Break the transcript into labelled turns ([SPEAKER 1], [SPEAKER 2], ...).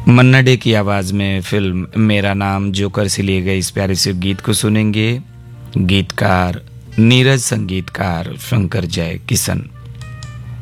[SPEAKER 1] मन्ना day की आवाज में फिल्म मेरा नाम जोकर से लिए गए इस प्यारे से गीत को सुनेंगे। गीतकार नीरज, संगीतकार शंकर जय किशन।